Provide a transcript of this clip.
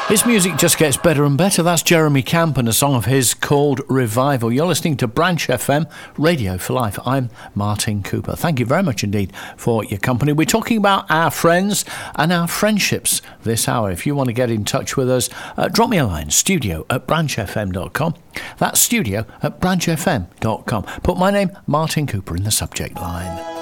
His music just gets better and better. That's Jeremy Camp and a song of his called Revival. You're listening to Branch FM, Radio for Life. I'm Martin Cooper. Thank you very much indeed for your company. We're talking about our friends and our friendships this hour. If you want to get in touch with us, drop me a line, studio@branchfm.com. That's studio@branchfm.com. Put my name, Martin Cooper, in the subject line.